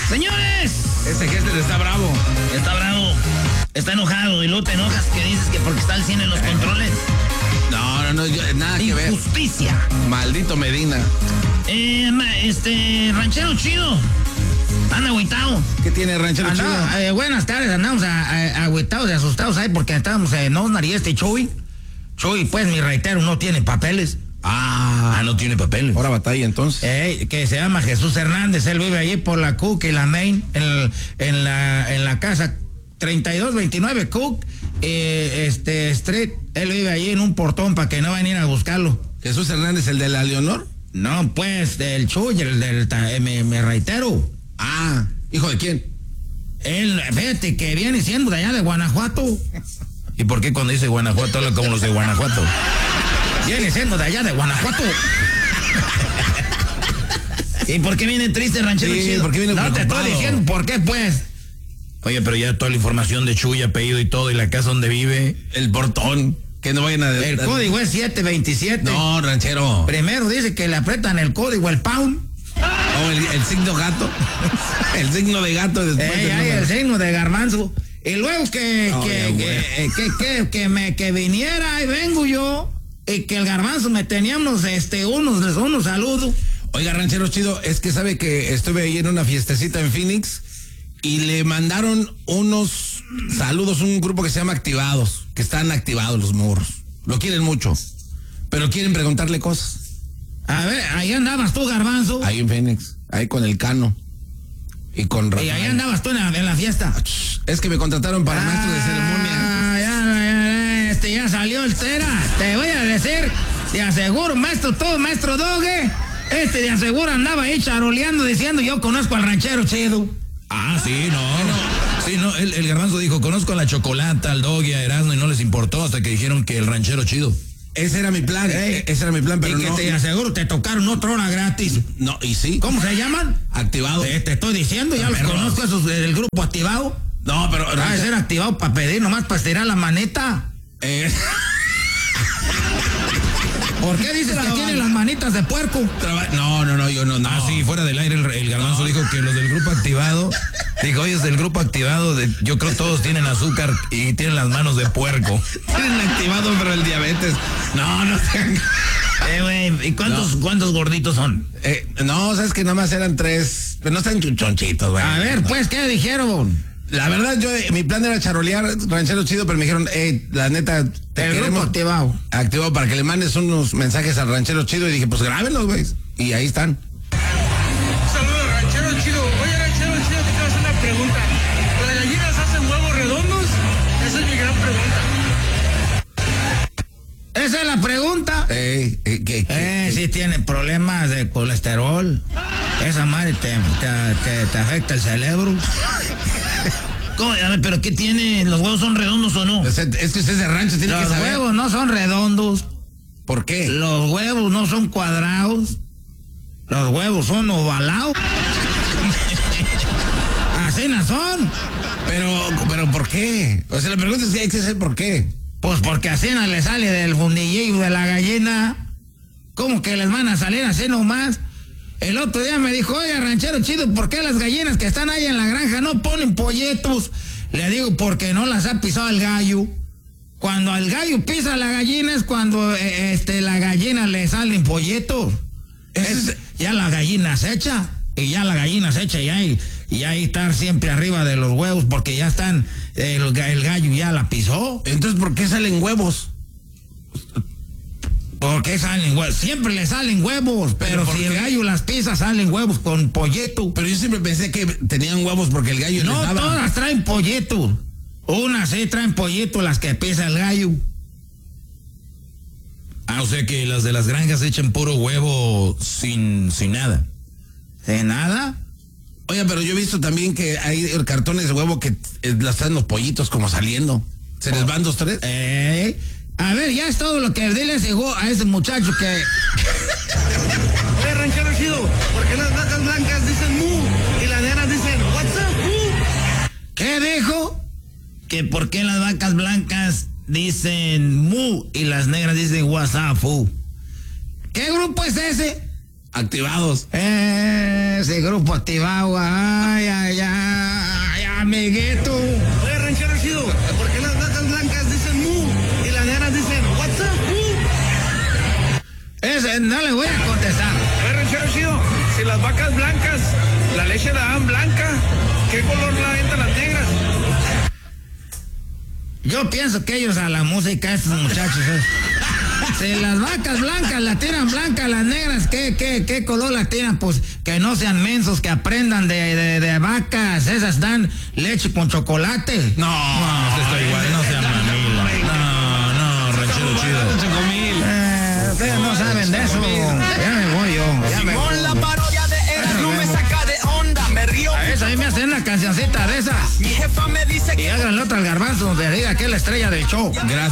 Señores. Ese Gessler está bravo. Está bravo. Está enojado. Y luego te enojas que dices que porque está al 100 en los controles. No, nada que ver. Injusticia. Maldito Medina. Ranchero chido. Anda agüitado. ¿Qué tiene Ranchero chido? Buenas tardes, andamos agüitados y asustados ahí porque estábamos en Osnar y Chuy. Chuy, pues mi reitero, no tiene papeles. No tiene papeles. Ahora batalla entonces. Que se llama Jesús Hernández, él vive allí por la Cook y la Main, en la casa 3229 Cook, Street. Él vive allí en un portón para que no vayan a ir a buscarlo. ¿Jesús Hernández, el de la Leonor? No, pues, del Chuy, me reitero. ¿Hijo de quién? Él, fíjate, que viene siendo de allá de Guanajuato. ¿Y por qué cuando dice Guanajuato habla como los de Guanajuato? Viene siendo de allá de Guanajuato. ¿Y por qué viene triste, Ranchero chido? ¿Por qué viene No preocupado? te estoy diciendo por qué, pues. Oye, pero ya toda la información de Chuy, apellido y todo, y la casa donde vive. El portón. Que no vayan a... El código es 727. No, Ranchero. Primero dice que le apretan el código, el pound. El signo gato. El signo de gato después. El signo de garbanzo. Y luego que viniera y vengo yo, y que el garbanzo me teníamos unos saludos. Oiga, Ranchero chido, es que sabe que estuve ahí en una fiestecita en Phoenix y le mandaron unos saludos, un grupo que se llama Activados, que están activados los morros. Lo quieren mucho, pero quieren preguntarle cosas. A ver, ahí andabas tú, garbanzo. Ahí en Phoenix, ahí con el Cano. Y con Rafael. Y ahí andabas tú en la fiesta. Es que me contrataron para maestro de ceremonia. Ya salió el cera. Te voy a decir, te aseguro, maestro Doge. De aseguro andaba ahí charoleando diciendo yo conozco al Ranchero chido. El garbanzo dijo, conozco a la Chocolata, al Doggy, a Erasmo, y no les importó hasta que dijeron que el Ranchero chido. Ese era mi plan, pero y que te aseguro te tocaron otra hora gratis. No, y sí. ¿Cómo se llaman? Activado. Te estoy diciendo, ya los conozco, esos del grupo Activado. No, pero... Debe ser activado para pedir, nomás para estirar la maneta. ¿Por qué dices que tiene las manitas de puerco? No, yo no. Sí, fuera del aire el garbanzo dijo que los del grupo Activado, dijo, oye, es del grupo Activado, yo creo todos tienen azúcar y tienen las manos de puerco. Tienen activado, pero el diabetes. No sean... ¿Y cuántos gorditos son? No, sabes que nomás eran 3, pero no están chonchitos, güey. A ver, pues, ¿qué dijeron? La verdad, mi plan era charolear Ranchero chido, pero me dijeron, la neta, te queremos activado para que le mandes unos mensajes al Ranchero chido, y dije, pues grábenlos, güey. Y ahí están. Saludos, Ranchero chido. Oye, Ranchero chido, te quiero hacer una pregunta. ¿Las gallinas hacen huevos redondos? Esa es mi gran pregunta. Esa es la pregunta. Sí tiene problemas de colesterol. Esa madre te afecta el cerebro. ¿Cómo? A ver, ¿pero qué tiene? ¿Los huevos son redondos o no? Es que usted es de rancho, tiene que saber. Los huevos no son redondos. ¿Por qué? Los huevos no son cuadrados. Los huevos son ovalados. Así no son. Pero ¿por qué? O sea, la pregunta es que hay que saber por qué. Pues porque así no le sale del fundillo de la gallina. ¿Cómo que les van a salir así nomás? El otro día me dijo, oye, Ranchero chido, ¿por qué las gallinas que están ahí en la granja no ponen polletos? Le digo, porque no las ha pisado el gallo. Cuando el gallo pisa a la gallina es cuando la gallina le salen polletos. Ya la gallina se echa, y ahí estar siempre arriba de los huevos, porque ya están, el gallo ya la pisó. Entonces, ¿por qué salen huevos? ¿Por qué salen huevos? Siempre le salen huevos, pero si el gallo las pisa, salen huevos con polleto. Pero yo siempre pensé que tenían huevos porque el gallo les daba. No, todas traen polleto. Unas sí traen polleto, las que pisa el gallo. O sea que las de las granjas echan puro huevo sin nada. ¿Sin nada? Oye, pero yo he visto también que hay cartones de huevo que las traen los pollitos como saliendo. ¿Se les van 2, 3? A ver, ya es todo lo que les llegó a ese muchacho que... Oye, Ranchero chido, ¿por qué las vacas blancas dicen mu y las negras dicen what's up, mu? ¿Qué dijo? Que por qué las vacas blancas dicen mu y las negras dicen what's up, fu. ¿Qué grupo es ese? Activados. Ese grupo activado, ay, amiguito. Oye, ranchero chido, ¿por qué las vacas blancas dicen mu y las negras dicen what's up, mu? Ese no le voy a contestar. Oye, ranchero chido, si las vacas blancas, la leche la dan blanca, ¿qué color la aventan las negras? Yo pienso que ellos a la música, estos muchachos, si las vacas blancas la tiran blanca, las negras, ¿qué color la tiran? Pues que no sean mensos, que aprendan de vacas. Esas dan leche con chocolate. No, usted está igual, no sea mamila. No, ranchero chido. Ustedes no saben de eso. Ya me voy yo. Con la parodia de Erasmo me saca de onda, me río. A eso, ahí me hacen una cancioncita de esas. Mi jefa me dice Y que háganle otra al Garbanzo donde diga que es la estrella del show. Gracias.